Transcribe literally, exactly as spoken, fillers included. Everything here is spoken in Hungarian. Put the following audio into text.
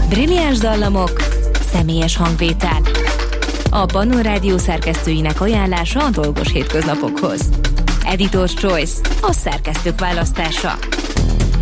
Brilliáns dallamok, személyes hangvétel. A Pannón Rádió szerkesztőinek ajánlása a dolgos hétköznapokhoz. Editor's Choice, a szerkesztők választása.